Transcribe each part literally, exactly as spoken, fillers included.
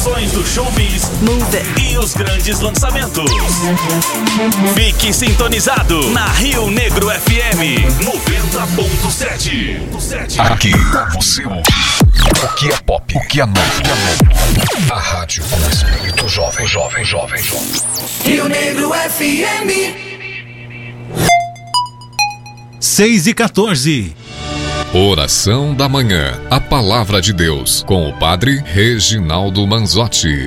informações do showbiz e os grandes lançamentos. Fique sintonizado na Rio Negro F M noventa ponto sete. Aqui você ouve o que é pop, o que é novo. A rádio com espírito jovem, jovem, jovem, jovem. Rio Negro F M. seis e quatorze. Oração da Manhã, a Palavra de Deus, com o Padre Reginaldo Manzotti.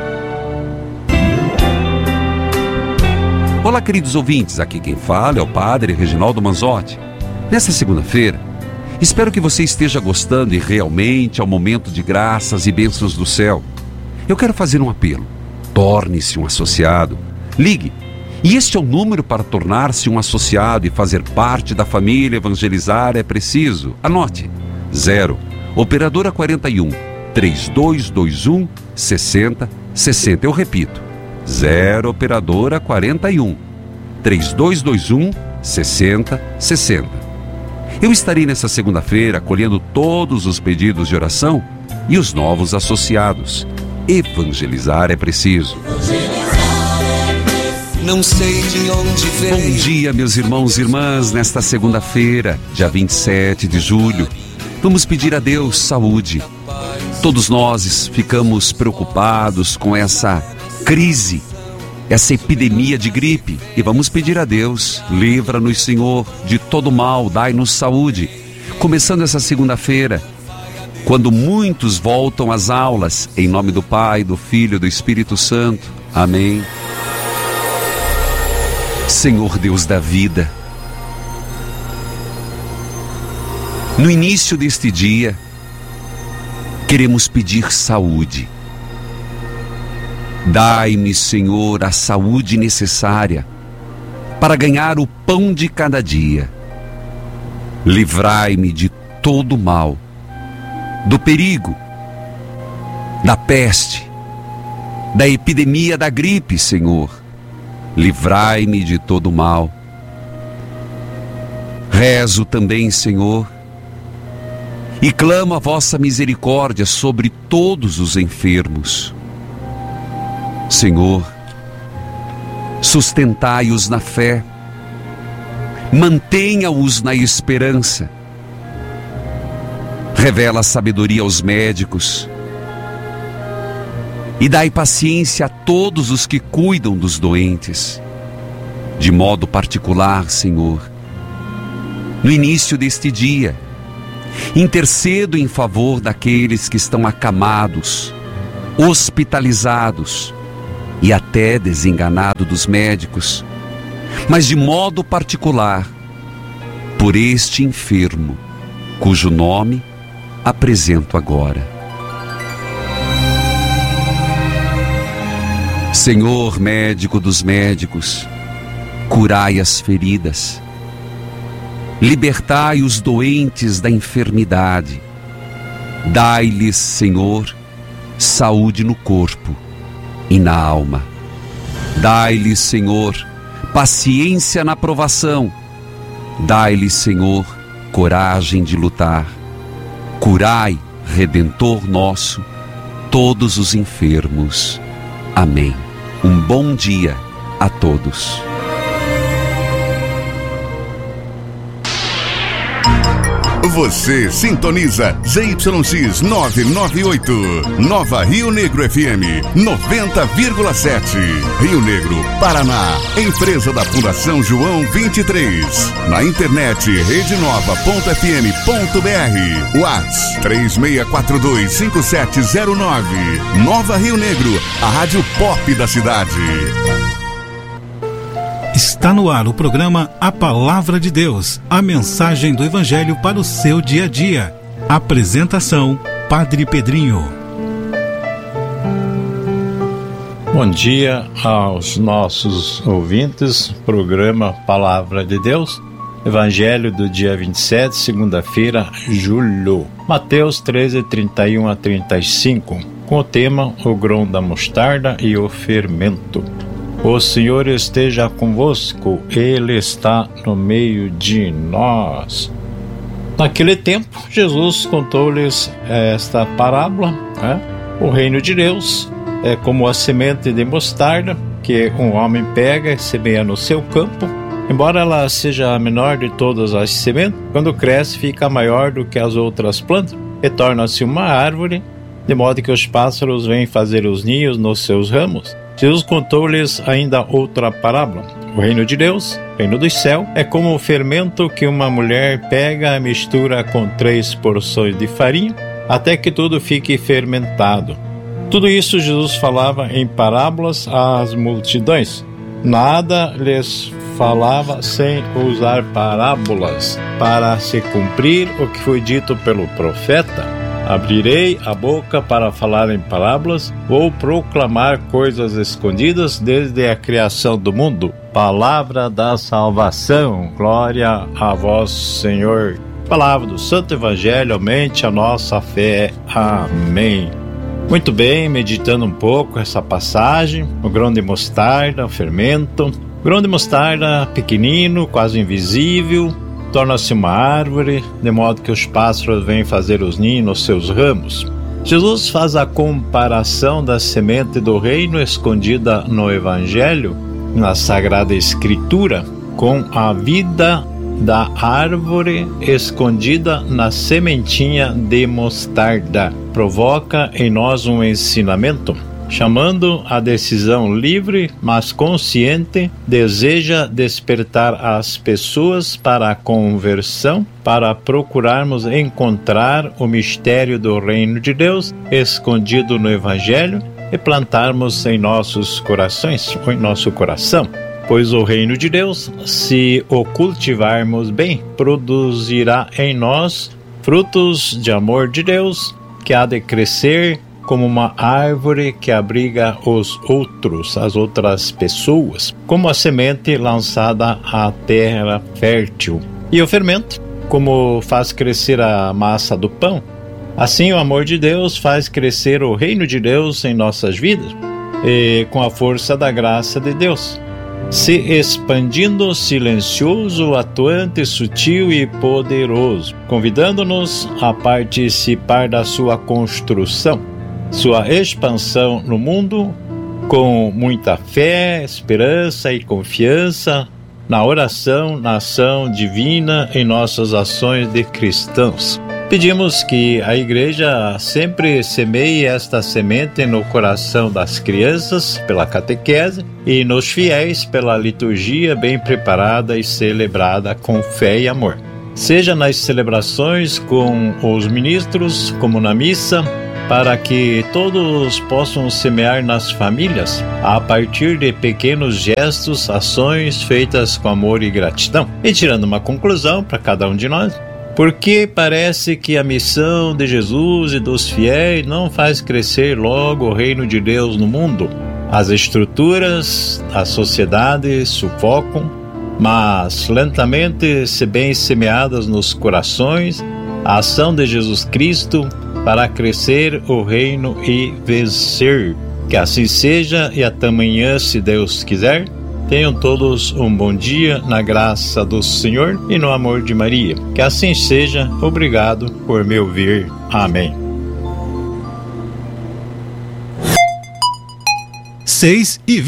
Olá, queridos ouvintes, aqui quem fala é o Padre Reginaldo Manzotti. Nessa segunda-feira, espero que você esteja gostando e realmente é um momento de graças e bênçãos do céu. Eu quero fazer um apelo. Torne-se um associado. Ligue. E este é o número para tornar-se um associado e fazer parte da família Evangelizar é Preciso. Anote. zero, operadora quarenta e um, trinta e dois vinte e um, sessenta, sessenta. Eu repito. zero, operadora quarenta e um, trinta e dois vinte e um, sessenta, sessenta. Eu estarei nessa segunda-feira acolhendo todos os pedidos de oração e os novos associados. Evangelizar é preciso. Não sei de onde veio. Bom dia, meus irmãos e irmãs, nesta segunda-feira, dia vinte e sete de julho. Vamos pedir a Deus saúde. Todos nós ficamos preocupados com essa crise, essa epidemia de gripe, e vamos pedir a Deus: livra-nos, Senhor, de todo mal, dai-nos saúde. Começando essa segunda-feira, quando muitos voltam às aulas, em nome do Pai, do Filho e do Espírito Santo. Amém. Senhor Deus da vida, no início deste dia, queremos pedir saúde. Dai-me, Senhor, a saúde necessária para ganhar o pão de cada dia. Livrai-me de todo mal, do perigo, da peste, da epidemia da gripe, Senhor. Livrai-me de todo mal. Rezo também, Senhor, e clamo a vossa misericórdia sobre todos os enfermos. Senhor, sustentai-os na fé, mantenha-os na esperança. Revela sabedoria aos médicos e dai paciência a todos os que cuidam dos doentes. De modo particular, Senhor, no início deste dia, intercedo em favor daqueles que estão acamados, hospitalizados e até desenganados dos médicos, mas de modo particular, por este enfermo, cujo nome apresento agora. Senhor médico dos médicos, curai as feridas, libertai os doentes da enfermidade, dai-lhes, Senhor, saúde no corpo e na alma. Dai-lhes, Senhor, paciência na provação, dai-lhes, Senhor, coragem de lutar. Curai, Redentor nosso, todos os enfermos. Amém. Um bom dia a todos. Você sintoniza Z Y X novecentos e noventa e oito, Nova Rio Negro F M noventa vírgula sete, Rio Negro, Paraná. Empresa da Fundação João vinte e três. Na internet rede nova ponto f m ponto b r. WhatsApp três seis quatro dois cinco sete zero nove. Nova Rio Negro, a rádio pop da cidade. Está no ar o programa A Palavra de Deus, a mensagem do Evangelho para o seu dia a dia. Apresentação, Padre Pedrinho. Bom dia aos nossos ouvintes, programa Palavra de Deus, Evangelho do dia vinte e sete, segunda-feira, julho. Mateus treze, trinta e um a trinta e cinco, com o tema O grão da mostarda e o fermento. O Senhor esteja convosco, Ele está no meio de nós. Naquele tempo, Jesus contou-lhes esta parábola, né? O reino de Deus é como a semente de mostarda que um homem pega e semeia no seu campo. Embora ela seja a menor de todas as sementes, quando cresce fica maior do que as outras plantas e torna-se uma árvore, de modo que os pássaros vêm fazer os ninhos nos seus ramos. Jesus contou-lhes ainda outra parábola. O reino de Deus, o reino do céu, é como o fermento que uma mulher pega e mistura com três porções de farinha, até que tudo fique fermentado. Tudo isso Jesus falava em parábolas às multidões. Nada lhes falava sem usar parábolas, para se cumprir o que foi dito pelo profeta: abrirei a boca para falar em parábolas, vou proclamar coisas escondidas desde a criação do mundo. Palavra da salvação, glória a vós, Senhor. Palavra do Santo Evangelho, aumente a nossa fé. Amém. Muito bem, meditando um pouco essa passagem, o grão de mostarda, o fermento. O grão de mostarda pequenino, quase invisível, torna-se uma árvore, de modo que os pássaros vêm fazer os ninhos nos seus ramos. Jesus faz a comparação da semente do reino escondida no Evangelho, na Sagrada Escritura, com a vida da árvore escondida na sementinha de mostarda. Provoca em nós um ensinamento, chamando a decisão livre, mas consciente, deseja despertar as pessoas para a conversão, para procurarmos encontrar o mistério do reino de Deus escondido no Evangelho e plantarmos em nossos corações, ou em nosso coração. Pois o reino de Deus, se o cultivarmos bem, produzirá em nós frutos de amor de Deus, que há de crescer como uma árvore que abriga os outros, as outras pessoas, como a semente lançada à terra fértil. E o fermento, como faz crescer a massa do pão, assim o amor de Deus faz crescer o reino de Deus em nossas vidas, e com a força da graça de Deus, se expandindo silencioso, atuante, sutil e poderoso, convidando-nos a participar da sua construção, sua expansão no mundo, com muita fé, esperança e confiança na oração, na ação divina em nossas ações de cristãos. Pedimos que a Igreja sempre semeie esta semente no coração das crianças pela catequese e nos fiéis pela liturgia bem preparada e celebrada com fé e amor. Seja nas celebrações com os ministros, como na missa, para que todos possam semear nas famílias, a partir de pequenos gestos, ações feitas com amor e gratidão. E tirando uma conclusão para cada um de nós, porque parece que a missão de Jesus e dos fiéis não faz crescer logo o reino de Deus no mundo. As estruturas, a sociedade sufocam, mas lentamente, se bem semeadas nos corações, a ação de Jesus Cristo para crescer o reino e vencer. Que assim seja e até amanhã, se Deus quiser. Tenham todos um bom dia na graça do Senhor e no amor de Maria. Que assim seja. Obrigado por me ouvir. Amém. seis e vinte.